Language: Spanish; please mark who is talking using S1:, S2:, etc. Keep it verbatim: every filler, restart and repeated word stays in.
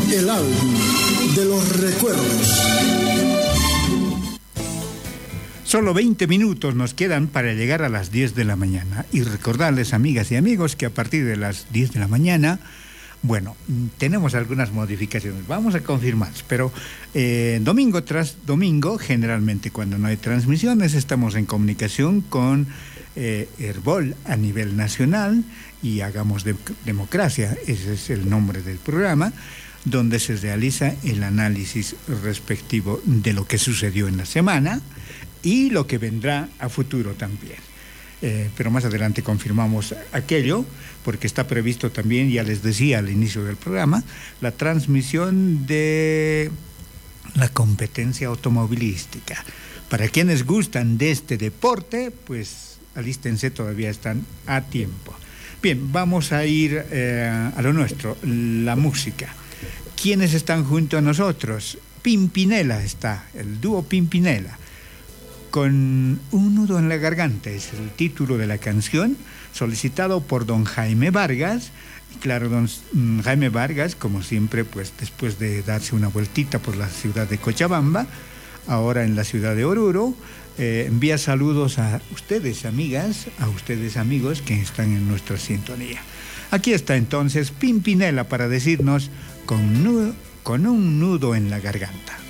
S1: El álbum de los recuerdos.
S2: Solo veinte minutos nos quedan para llegar a las diez de la mañana. Y recordarles, amigas y amigos, que a partir de las diez de la mañana, bueno, tenemos algunas modificaciones. Vamos a confirmar, pero eh, domingo tras domingo, generalmente cuando no hay transmisiones, estamos en comunicación con eh, Herbol a nivel nacional y Hagamos de Democracia, ese es el nombre del programa, donde se realiza el análisis respectivo de lo que sucedió en la semana y lo que vendrá a futuro también. Eh, pero más adelante confirmamos aquello, porque está previsto también, ya les decía al inicio del programa, la transmisión de la competencia automovilística. Para quienes gustan de este deporte, pues alístense, todavía están a tiempo. Bien, vamos a ir eh, a lo nuestro, la música. ¿Quiénes están junto a nosotros? Pimpinela está, el dúo Pimpinela, con Un nudo en la garganta, es el título de la canción, solicitado por don Jaime Vargas. Y claro, don Jaime Vargas, como siempre, pues después de darse una vueltita por la ciudad de Cochabamba, ahora en la ciudad de Oruro, eh, envía saludos a ustedes, amigas, a ustedes, amigos, que están en nuestra sintonía. Aquí está entonces Pimpinela para decirnos con, nudo, con un nudo en la garganta.